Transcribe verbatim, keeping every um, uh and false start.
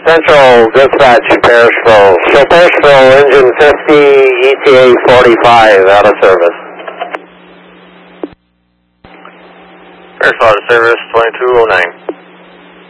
Central Dispatch, Parisville. Show Parisville, engine fifty, E T A forty-five, out of service. Parisville out of service, twenty-two oh nine.